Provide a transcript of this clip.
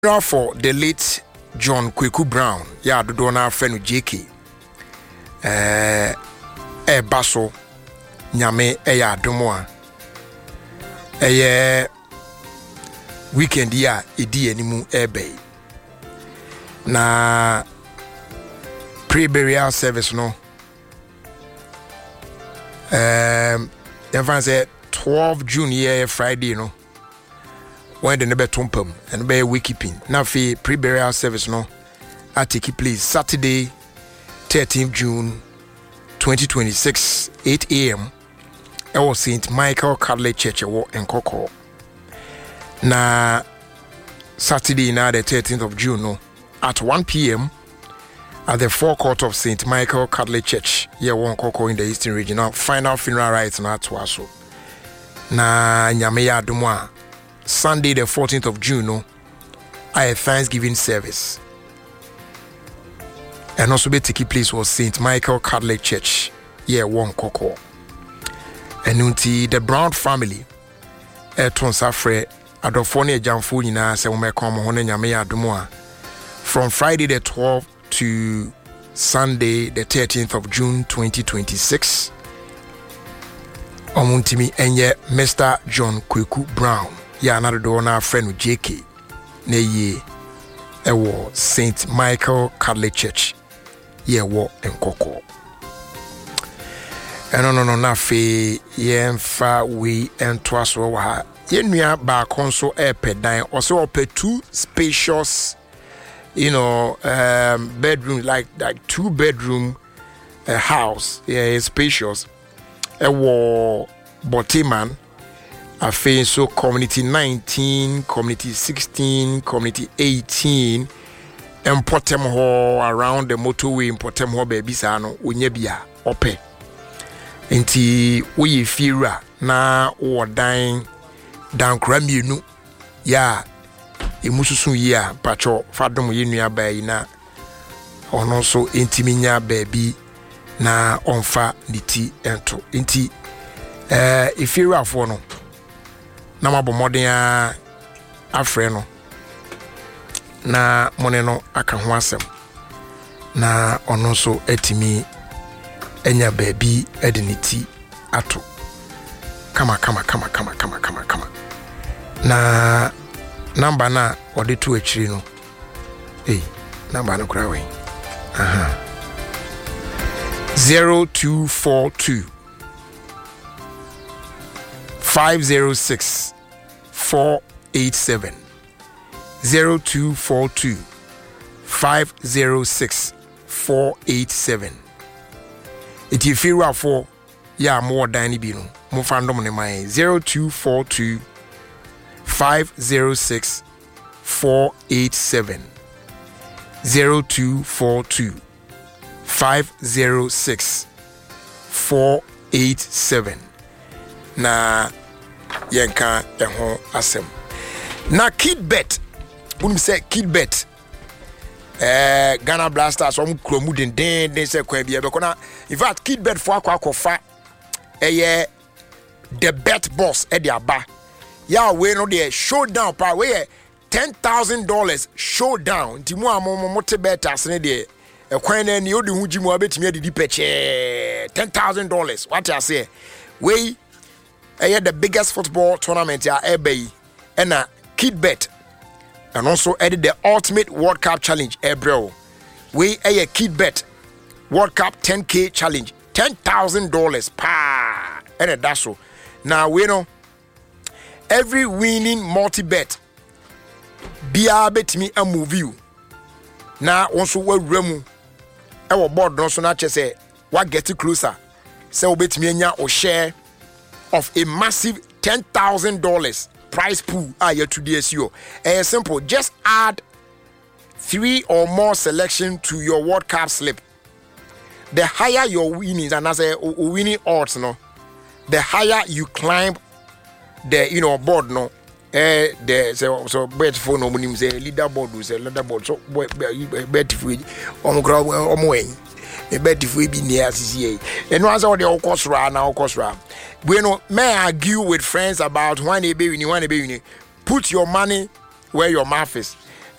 For the late John Kweku Brown, ya do na friend JK. Baso nyame ya domo a. Weekend ya edi animu ebe. Na pre-burial service no. Say 12 June year Friday no. When the nebe tumpum and be keeping. Now for pre-burial service no I take place Saturday 13th June 2026 8 a.m. I was St. Michael Catholic Church in Koko. Na Saturday now the 13th of June no at 1 p.m. at the forecourt of St. Michael Catholic Church here in Koko in the Eastern Region. Now final funeral rites na atwaso. Na nyame ya adumwa Sunday the 14th of June no a Thanksgiving service. And also be taking place was St. Michael Catholic Church here one Koko. And until the Brown family Tonsafre Adofone Jamfo nyina se wo mekom ho na nyame adomo from Friday the 12th to Sunday the 13th of June 2026. Omuntimi enye Mr. John Kweku Brown ya another door na friend JK na ye ewo St. Michael Catholic Church ye wo Nkoko. No na fe ye mfa we entwaso wa ha ye nua ba konso pedan also ope two spacious bedroom like 2-bedroom house. Yeah, spacious ewo Botiman afe so community 19, community 16, community 18 importem ho around the motorway importem ho baby sa no onye bia ope enti we fira na wodan dan kramienu ya emususu yi a pacho fadom ye nua bai na ono so enti nya baby na onfa niti ento enti ifira afo no na mabo modern a afre no na mone no aka ho asem na ono so etimi enya baby ediniti ato kama na number na ode to achiri no number no kura we 0242 506 487 0242 506 487. If you feel rough for more than bino mo fandom ne mai 0242 506 487 0242 506 487 na yenka eho asem na KidBet unim say KidBet Ghana Blasters om kromu den say kwa bia be kona in fact KidBet for akwa the bet boss e dia ba ya we no the showdown pa we $10,000 showdown nti mu amom te bet asene de ekwan na ni odi huji mu abetimi adidi peche $10,000 what I say we the biggest football tournament ya eBay and KidBet and also added the Ultimate World Cup Challenge bro we KidBet World Cup 10K challenge $10,000 pa and that's so now we know every winning multi-bet bia betimi a move you now also we remu our board no so na say what get you closer say obetimi anya or share of a massive $10,000 prize pool to the SEO. Simple, just add 3 or more selection to your World Cup slip. The higher your winnings, and as a winning odds, no, the higher you climb the board, no. So bet for no money say leaderboard say leaderboard so bet for a bet if we be near CCA. And once all the orchestra Bueno, may argue with friends about when they be winning, put your money where your mouth is.